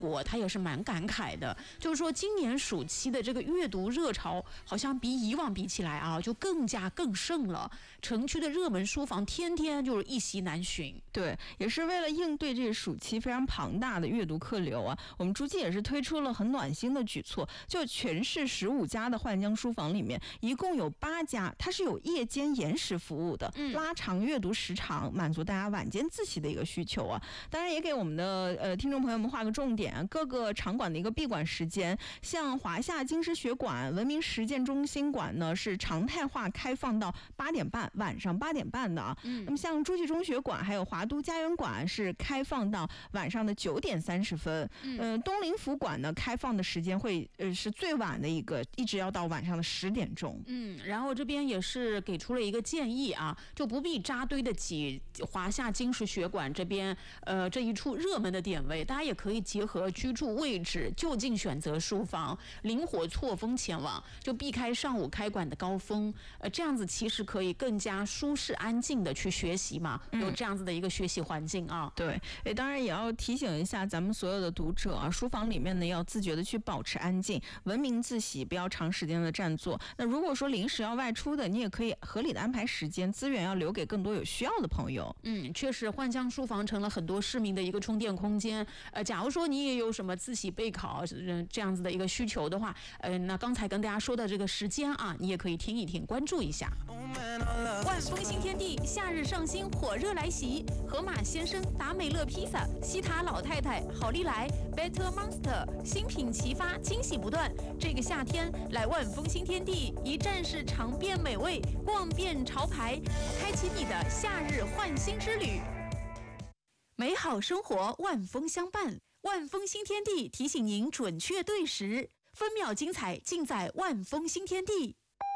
他也是蛮感慨的，就是说今年暑期的这个阅读热潮好像比以往比起来啊，就更盛了。城区的热门书房天天就是一席难寻。 对，也是为了应对这暑期非常庞大的阅读客流啊，我们诸暨也是推出了很暖心的举措，就全市15家的焕江书房里面，一共有8家，它是有夜间延时服务的，拉长阅读时长，满足大家晚间自习的一个需求啊。当然也给我们的听众朋友们画个重点。各个场馆的一个闭馆时间，像华夏京师学馆、文明实践中心馆呢是常态化开放到8点半，晚上8点半的啊。那么像诸暨中学馆还有华都家园馆是开放到晚上的9点30分。东林府馆呢开放的时间会是最晚的一个，一直要到晚上的10点钟。 然后这边也是给出了一个建议啊，就不必扎堆的挤华夏京师学馆这边这一处热门的点位，大家也可以结合居住位置就近选择书房，灵活错峰前往，就避开上午开馆的高峰。这样子其实可以更加舒适安静的去学习嘛，有这样子的一个学习环境啊。 对，当然也要提醒一下咱们所有的读者啊，书房里面呢要自觉的去保持安静，文明自习，不要长时间的占座。那如果说临时要外出的，你也可以合理的安排时间，资源要留给更多有需要的朋友。 确实，焕江书房成了很多市民的一个充电空间。假如说你也有什么自习备考这样子的一个需求的话，那刚才跟大家说的这个时间啊，你也可以听一听，关注一下。 万丰新天地夏日上新火热来袭，河马先生、达美乐披萨、西塔老太太、好利来、Better Monster 新品齐发，惊喜不断。这个夏天来万丰新天地，一站式尝遍美味，逛遍潮牌，开启你的夏日焕新之旅。美好生活万丰相伴，万丰新天地提醒您准确对时，分秒精彩尽在万丰新天地。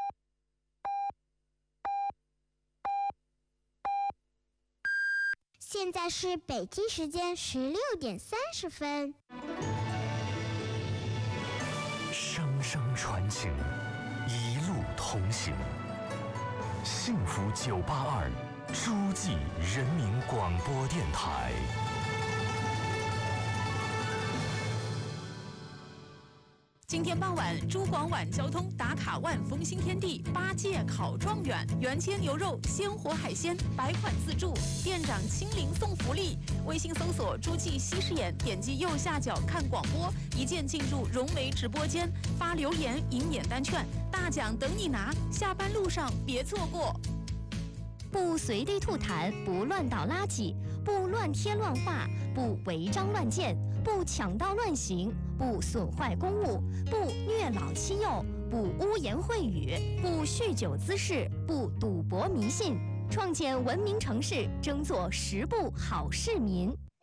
现在是北京时间16点30分。 声声传情，一路同行。幸福982，诸暨人民广播电台。 今天傍晚，珠广晚交通打卡万丰新天地8届考状元，原切牛肉、鲜活海鲜100款自助，店长亲临送福利。微信搜索诸暨西视眼，点击右下角看广播，一键进入融媒直播间，发留言赢免单券，大奖等你拿，下班路上别错过。 不随地吐痰，不乱倒垃圾，不乱贴乱画，不违章乱建，不抢道乱行，不损坏公物，不虐老欺幼，不污言秽语，不酗酒滋事，不赌博迷信，创建文明城市，争做10不好市民。